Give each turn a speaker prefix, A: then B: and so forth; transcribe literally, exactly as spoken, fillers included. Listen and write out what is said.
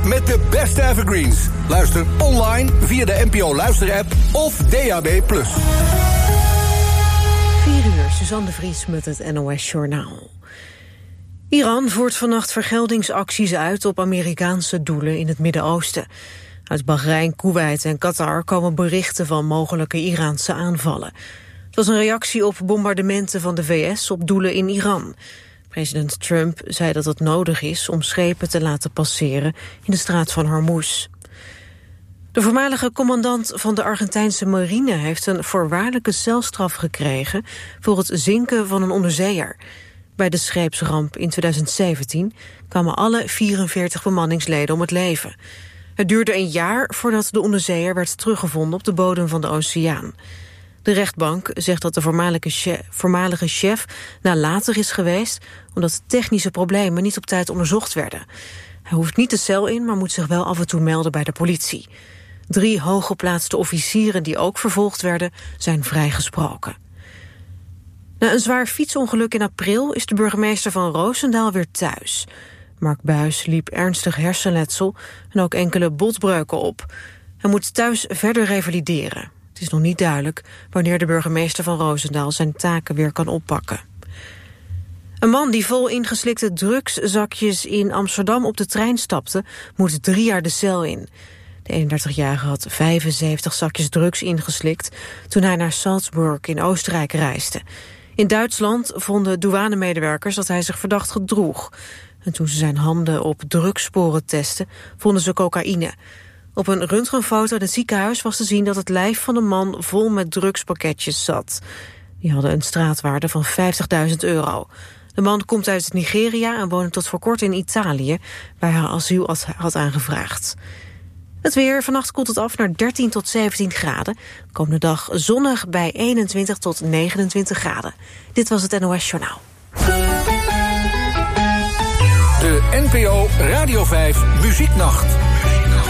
A: met de beste evergreens. Luister online via de N P O Luister-app of D A B plus.
B: vier uur, Suzanne de Vries met het N O S-journaal. Iran voert vannacht vergeldingsacties uit op Amerikaanse doelen in het Midden-Oosten. Uit Bahrein, Koeweit en Qatar komen berichten van mogelijke Iraanse aanvallen. Het was een reactie op bombardementen van de V S op doelen in Iran. President Trump zei dat het nodig is om schepen te laten passeren in de straat van Hormuz. De voormalige commandant van de Argentijnse marine heeft een voorwaardelijke celstraf gekregen voor het zinken van een onderzeeër. Bij de scheepsramp in tweeduizend zeventien kwamen alle vierenveertig bemanningsleden om het leven. Het duurde een jaar voordat de onderzeeër werd teruggevonden op de bodem van de oceaan. De rechtbank zegt dat de voormalige chef, voormalige chef nalatig is geweest omdat technische problemen niet op tijd onderzocht werden. Hij hoeft niet de cel in, maar moet zich wel af en toe melden bij de politie. Drie hooggeplaatste officieren die ook vervolgd werden, zijn vrijgesproken. Na een zwaar fietsongeluk in april is de burgemeester van Roosendaal weer thuis. Mark Buijs liep ernstig hersenletsel en ook enkele botbreuken op. Hij moet thuis verder revalideren. Het is nog niet duidelijk wanneer de burgemeester van Roosendaal zijn taken weer kan oppakken. Een man die vol ingeslikte drugszakjes in Amsterdam op de trein stapte, moet drie jaar de cel in. De eenendertigjarige had vijfenzeventig zakjes drugs ingeslikt toen hij naar Salzburg in Oostenrijk reisde. In Duitsland vonden douanemedewerkers dat hij zich verdacht gedroeg. En toen ze zijn handen op drugssporen testten, vonden ze cocaïne. Op een röntgenfoto in het ziekenhuis was te zien dat het lijf van de man vol met drugspakketjes zat. Die hadden een straatwaarde van vijftigduizend euro. De man komt uit Nigeria en woonde tot voor kort in Italië, waar hij asiel had aangevraagd. Het weer, vannacht koelt het af naar dertien tot zeventien graden. Komende dag zonnig bij eenentwintig tot negenentwintig graden. Dit was het N O S-journaal.
A: De N P O Radio vijf Muzieknacht.